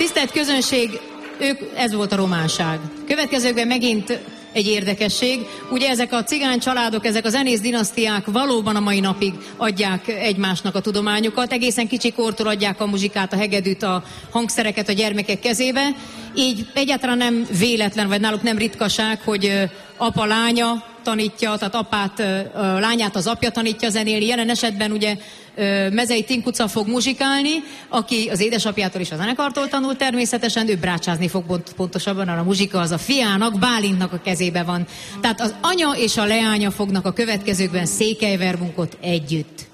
Tisztelt közönség, ez volt a románság. Következőkben megint egy érdekesség. Ugye ezek a cigány családok, ezek a zenész dinasztiák valóban a mai napig adják egymásnak a tudományukat. Egészen kicsi kortól adják a muzsikát, a hegedűt, a hangszereket a gyermekek kezébe. Így egyáltalán nem véletlen, vagy náluk nem ritkaság, hogy apa lánya tanítja, tehát apát, lányát az apja tanítja zenélni. Jelen esetben ugye Mezei Tinkuca fog muzsikálni, aki az édesapjától és a zenekartól tanult természetesen, ő brácsázni fog pontosabban, a muzsika az a fiának, Bálintnak a kezébe van. Tehát az anya és a leánya fognak a következőkben Székelyverbunkot együtt.